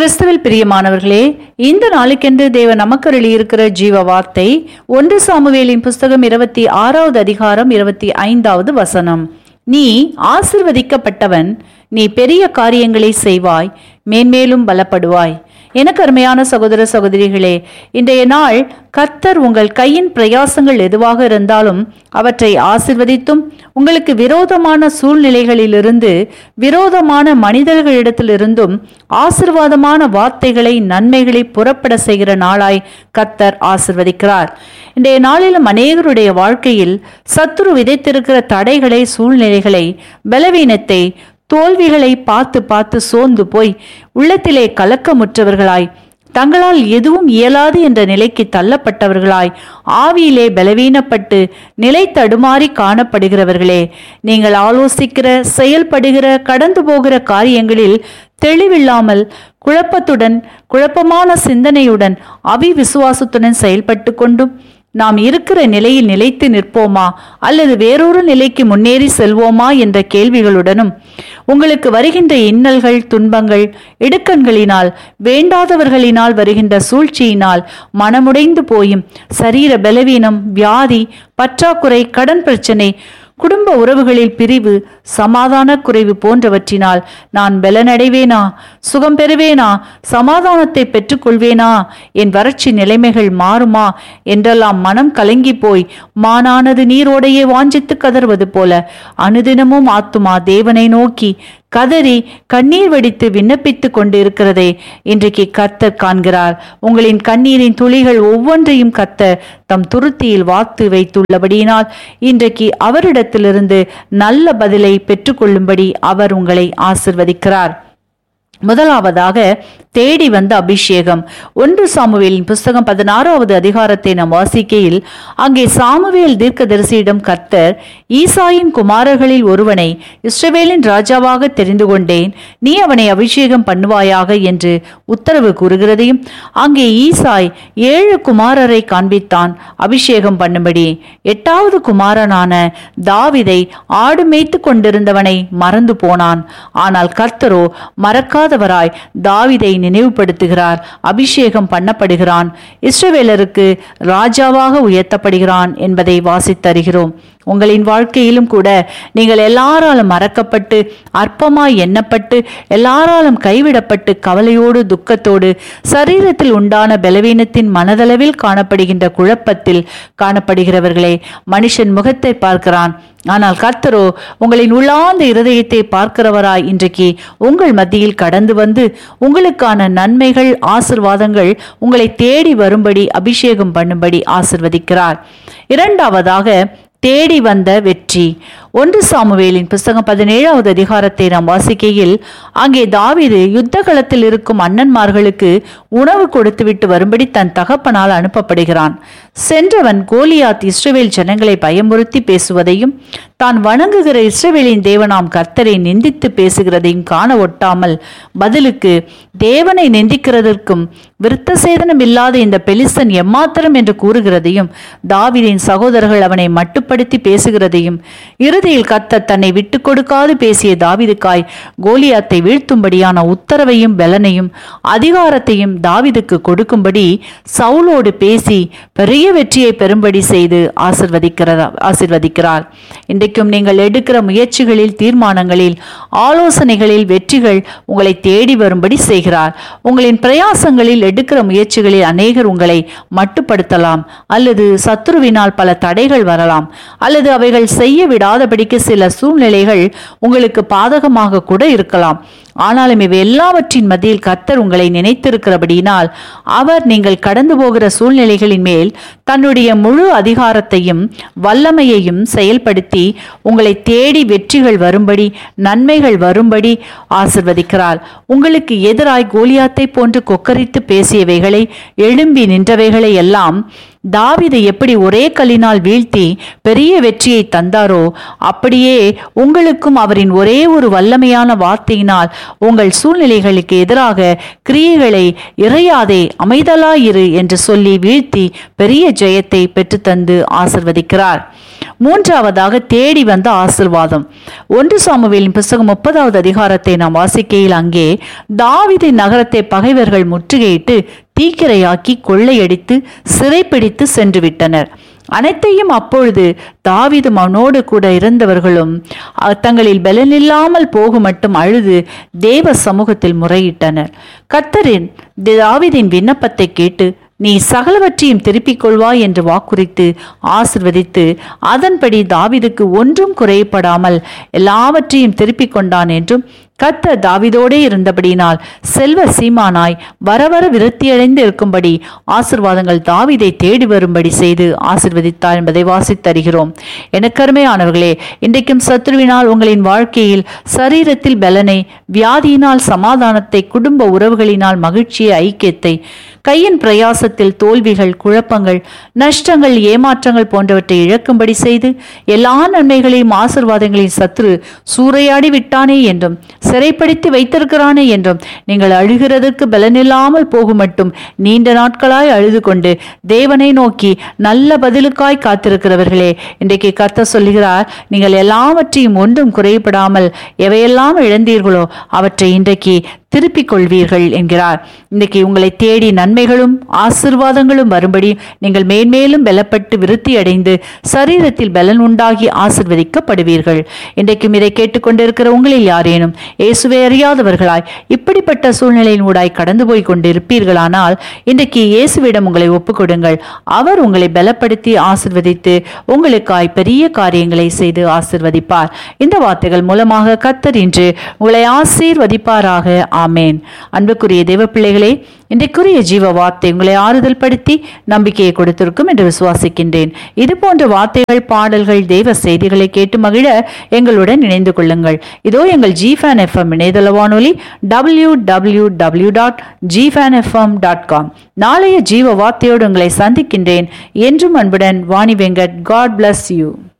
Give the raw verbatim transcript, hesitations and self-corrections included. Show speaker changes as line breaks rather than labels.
கிறிஸ்துவில் பிரியமானவர்களே, இந்த நாளுக்கென்று தேவன் நமக்கு அருளியிருக்கிற ஜீவ வார்த்தை ஒன்று சாமுவேலின் புஸ்தகம் இருபத்தி ஆறாவது அதிகாரம் இருபத்தி ஐந்தாவது வசனம். நீ ஆசிர்வதிக்கப்பட்டவன், நீ பெரிய காரியங்களை செய்வாய், மேன்மேலும் பலப்படுவாய். எனக்கு அருமையான சகோதர சகோதரிகளே, இன்றைய நாள் கர்த்தர் உங்கள் கையின் பிரயாசங்கள் எதுவாக இருந்தாலும் அவற்றை ஆசிர்வதித்தும், உங்களுக்கு விரோதமான சூழ்நிலைகளிலிருந்து, விரோதமான மனிதர்களிடத்திலிருந்தும் ஆசிர்வாதமான வார்த்தைகளை, நன்மைகளை புறப்பட செய்கிற நாளாய் கர்த்தர் ஆசிர்வதிக்கிறார். இன்றைய நாளிலும் அநேகருடைய வாழ்க்கையில் சத்துரு விதைத்திருக்கிற தடைகளை, சூழ்நிலைகளை, பலவீனத்தை, தோல்விகளை பார்த்து பார்த்து சோர்ந்து போய் உள்ளத்திலே கலக்கமுற்றவர்களாய், தங்களால் எதுவும் இயலாது என்ற நிலைக்கு தள்ளப்பட்டவர்களாய், ஆவியிலே பலவீனப்பட்டு நிலை தடுமாறி காணப்படுகிறவர்களே, நீங்கள் ஆலோசிக்கிற, செயல்படுகிற, கடந்து போகிற காரியங்களில் தெளிவில்லாமல், குழப்பத்துடன், குழப்பமான சிந்தனையுடன், அவிவிசுவாசத்துடன் செயல்பட்டு கொண்டும் நாம் இருக்கிற நிலையில் நிலைத்து நிற்போமா அல்லது வேறொரு நிலைக்கு முன்னேறி செல்வோமா என்ற கேள்விகளுடனும், உங்களுக்கு வருகின்ற இன்னல்கள், துன்பங்கள், இடுக்கண்களினால், வேண்டாதவர்களினால் வருகின்ற சூழ்ச்சியினால் மனமுடைந்து போயும், சரீர பலவீனம், வியாதி, பற்றாக்குறை, கடன் பிரச்சனை, குடும்ப உறவுகளில் பிரிவு, சமாதான குறைவு போன்றவற்றினால் நான் பலனடைவேனா, சுகம் பெறுவேனா, சமாதானத்தை பெற்றுக்கொள்வேனா, என் வறட்சி நிலைமைகள் மாறுமா என்றெல்லாம் மனம் கலங்கி போய் மானானது நீரோடையே வாஞ்சித்து கதறுவது போல அனுதினமும் ஆத்துமா தேவனை நோக்கி கதறி கண்ணீர் வடித்து விண்ணப்பித்து கொண்டு இருக்கிறதை இன்றைக்கு கர்த்தர் காண்கிறார். உங்களின் கண்ணீரின் துளிகள் ஒவ்வொன்றையும் கர்த்தர் தம் துருத்தியில் வாத்து வைத்துள்ளபடியினால் இன்றைக்கு அவரிடத்திலிருந்து நல்ல பதிலை பெற்றுக்கொள்ளும்படி அவர் உங்களை ஆசிர்வதிக்கிறார். முதலாவதாக தேடி வந்த அபிஷேகம். ஒன்று சாமுவேலின் புஸ்தகம் பதினாறாவது அதிகாரத்தை நாம் வாசிக்கையில், அங்கே சாமுவேல் தீர்க்கதரிசியிடம் கர்த்தர், ஈசாயின் குமாரர்களில் ஒருவனை இஸ்ரவேலின் ராஜாவாக தெரிந்து கொண்டேன், நீ அவனை அபிஷேகம் பண்ணுவாயாக என்று உத்தரவு கூறுகிறதையும், அங்கே ஈசாய் ஏழு குமாரரை காண்பித்தான் அபிஷேகம் பண்ணும்படி. எட்டாவது குமாரனான தாவிதை ஆடு மேய்த்து கொண்டிருந்தவனை மறந்து போனான். ஆனால் கர்த்தரோ மறக்காதவராய் தாவிதை நினைவுபடுத்துகிறார், அபிஷேகம் பண்ணப்படுகிறான், இஸ்ரவேலருக்கு ராஜாவாக உயர்த்தப்படுகிறான் என்பதை வாசித்தருகிறோம். உங்களின் வாழ்க்கையிலும் கூட நீங்கள் எல்லாராலும் மறக்கப்பட்டு, அற்பமாய் எண்ணப்பட்டு, எல்லாராலும் கைவிடப்பட்டு, கவலையோடு, துக்கத்தோடு, சரீரத்தில் உண்டான பலவீனத்தின் மனதளவில் காணப்படுகின்ற குழப்பத்தில் காணப்படுகிறவர்களே, மனுஷன் முகத்தை பார்க்கிறான், ஆனால் கர்த்தரோ உங்களின் உள்ளார்ந்த இருதயத்தை பார்க்கிறவராய் இன்றைக்கு உங்கள் மத்தியில் கடந்து வந்து உங்களுக்கான நன்மைகள், ஆசிர்வாதங்கள் உங்களை தேடி வரும்படி, அபிஷேகம் பண்ணும்படி ஆசிர்வதிக்கிறார். இரண்டாவதாக தேடி வந்த வெற்றி. ஒன்று சாமுவேலின் புஸ்தகம் பதினேழாவது அதிகாரத்தை நாம் வாசிக்கையில், அங்கே தாவீது யுத்த களத்தில் இருக்கும் அண்ணன்மார்களுக்கு உணவு கொடுத்துவிட்டு வரும்படி தன் தகப்பனால் அனுப்பப்படுகிறான். சென்றவன் கோலியாத் இஸ்ரவேல் ஜனங்களை பயமுறுத்தி பேசுவதையும், தான் வணங்குகிற இஸ்ரவேலின் தேவனாம் கர்த்தரை நிந்தித்து பேசுகிறதையும் காண ஒட்டாமல், பதிலுக்கு தேவனை நிந்திக்கிறதற்கும் விருத்த சேதனம் இல்லாத இந்த பெலிஸ்தன் எம்மாத்திரம் என்று கூறுகிறதையும், தாவீதின் சகோதரர்கள் அவனை மட்டுப்படுத்தி பேசுகிறதையும், இறுதியில் கர்த்தர் தன்னை விட்டு கொடுக்காது பேசிய தாவீதுக்காய் கோலியாத்தை வீழ்த்தும்படியான உத்தரவையும் பலனையும் அதிகாரத்தையும் தாவீதுக்கு கொடுக்கும்படி சவுலோடு பேசி பெரிய வெற்றியை பெறும்படி செய்து ஆசிர்வதிக்கிறார் ஆசிர்வதிக்கிறார் இன்றைக்கும் நீங்கள் எடுக்கிற முயற்சிகளில், தீர்மானங்களில், ஆலோசனைகளில் வெற்றிகள் உங்களை தேடி வரும்படி செய்கிறார். உங்களின் பிரயாசங்களில், எடுக்கிற முயற்சிகளில் அநேகர் உங்களை மட்டுப்படுத்தலாம், அல்லது சத்துருவினால் பல தடைகள் வரலாம், அல்லது அவைகள் செய்ய விடாதபடிக்கு சில சூழ்நிலைகள் உங்களுக்கு பாதகமாக கூட இருக்கலாம். ஆனாலும் இவை எல்லாவற்றின் மத்தியில் கர்த்தர் உங்களை நினைத்திருக்கிறபடியினால் அவர் நீங்கள் கடந்து போகிற சூழ்நிலைகளின் மேல் தன்னுடைய முழு அதிகாரத்தையும் வல்லமையையும் செயல்படுத்தி உங்களை தேடி வெற்றிகள் வரும்படி, நன்மைகள் வரும்படி ஆசிர்வதிக்கிறார். உங்களுக்கு எதிராய் கோலியாத்தை போன்று கொக்கரித்து பேசியவைகளை, எழும்பி நின்றவைகளை எல்லாம் தாவீதை எப்படி ஒரே கல்லினால் வீழ்த்தி பெரிய வெற்றியை தந்தாரோ அப்படியே உங்களுக்கும் அவரின் ஒரே ஒரு வல்லமையான வார்த்தையினால் உங்கள் சூழ்நிலைகளுக்கு எதிராக கிரியைகளை இறையாதே அமைதலாயிரு என்று சொல்லி வீழ்த்தி பெரிய ஜெயத்தை பெற்றுத்தந்து ஆசிர்வதிக்கிறார். மூன்றாவதாக தேடி வந்த ஆசிர்வாதம். ஒன்று சாமுவேலின் புஸ்தகம் முப்பதாவது அதிகாரத்தை நாம் வாசிக்கையில் அங்கே தாவீதின் நகரத்தை பகைவர்கள் முற்றுகையிட்டு தீக்கிரையாக்கி கொள்ளையடித்து சிறைப்பிடித்து சென்று விட்டனர். அனைத்தையும் அப்பொழுது தாவீதும் அவனோடு கூட இருந்தவர்களும் தங்களில் பலனில்லாமல் போக மட்டும் அழுது தேவ சமூகத்தில் முறையிட்டனர். கர்த்தரின் தாவீதின் விண்ணப்பத்தை கேட்டு நீ சகலவற்றையும் திருப்பிக் கொள்வாய் என்று வாக்குரைத்து ஆசிர்வதித்து அதன்படி தாவீதுக்கு ஒன்றும் குறைப்படாமல் எல்லாவற்றையும் திருப்பிக் கொண்டான் என்றும் கர்த்தர் தாவீதோடே இருந்தபடியினால் செல்வ சீமானாய் வரவர விருத்தியடைந்து இருக்கும்படி ஆசிர்வாதங்கள் தாவீதை தேடி வரும்படி செய்து ஆசிர்வதித்தார் என்பதை வாசித்தருகிறோம். எனக்கருமையானவர்களே, இன்றைக்கும் சத்ருவினால் உங்களின் வாழ்க்கையில் சரீரத்தில் பலனை, வியாதியினால் சமாதானத்தை, குடும்ப உறவுகளினால் மகிழ்ச்சியை, ஐக்கியத்தை, கையின் பிரயாசத்தில் தோல்விகள், குழப்பங்கள், நஷ்டங்கள், ஏமாற்றங்கள் போன்றவற்றை இழக்கும்படி செய்து எல்லா நன்மைகளையும் ஆசிர்வாதங்களின் சத்ரு சூறையாடி விட்டானே என்றும் சிறைப்படுத்தி வைத்திருக்கிறானே என்றும் நீங்கள் அழுகிறதற்கு பலனில்லாமல் போகும் மட்டும் நீண்ட நாட்களாய் அழுது கொண்டு தேவனை நோக்கி நல்ல பதிலுக்காய் காத்திருக்கிறவர்களே, இன்றைக்கு கர்த்தர் சொல்லுகிறார், நீங்கள் எல்லாவற்றையும் ஒன்றும் குறைபடாமல் எவையெல்லாம் இழந்தீர்களோ அவற்றை இன்றைக்கு திருப்பிக் கொள்வீர்கள் என்கிறார். இன்றைக்கு உங்களை தேடி நன்மைகளும் ஆசிர்வாதங்களும் வரும்படி நீங்கள் மேன்மேலும் பலப்பட்டு விருத்தி அடைந்து சரீரத்தில் பலன் உண்டாகி ஆசிர்வதிக்கப்படுவீர்கள். இன்றைக்கும் இதை கேட்டுக்கொண்டிருக்கிற உங்களில் யாரேனும் இயேசுவை அறியாதவர்களாய் இப்படிப்பட்ட சூழ்நிலையின் ஊடாய் கடந்து போய் கொண்டிருப்பீர்களானால் இன்றைக்கு இயேசுவிடம் உங்களை ஒப்புக்கொடுங்கள். அவர் உங்களை பலப்படுத்தி ஆசிர்வதித்து உங்களுக்காய் பெரிய காரியங்களை செய்து ஆசிர்வதிப்பார். இந்த வார்த்தைகள் மூலமாக கர்த்தர் இன்று உங்களை ஆசீர்வதிப்பாராக. ஆமேன். அன்புக்குரிய தேவ பிள்ளைகளே, இன்றைக்குரிய ஜீவ வார்த்தை உங்களை ஆறுதல் படுத்தி நம்பிக்கையை கொடுத்திருக்கும் என்று விசுவாசிக்கின்றேன். இது போன்ற வார்த்தைகள், பாடல்கள், தேவ செய்திகளை கேட்டு மகிழ எங்களுடன் இணைந்து கொள்ளுங்கள். இதோ எங்கள் ஜிஃபேன் எஃப்எம் இணையதள வானொலி W W W dot ஜிஃபேன் FM dot com. நாளைய ஜீவ வார்த்தையோடு உங்களை சந்திக்கின்றேன். என்றும் அன்புடன் Vani Venkat. God bless you.